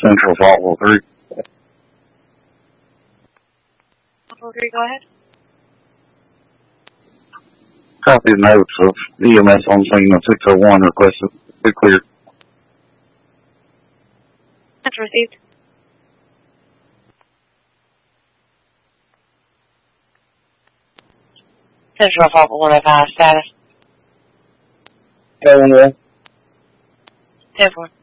Central Faultville 3. Faultville 3, go ahead. Copy notes of EMS on scene of 601 requested to be cleared. That's received. Central Faultville 105 status. 10-1. 10-4.